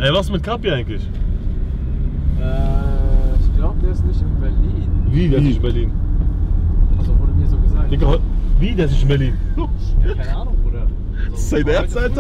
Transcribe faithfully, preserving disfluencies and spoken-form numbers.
Ey, was mit Kapi eigentlich? Äh, ich glaube, der ist nicht in Berlin. Wie, der ist nicht in Berlin? Also wurde mir so gesagt. Digga, wie, der ist nicht in Berlin? Ja, keine Ahnung, Bruder. Das ist sein Ernst, Alter?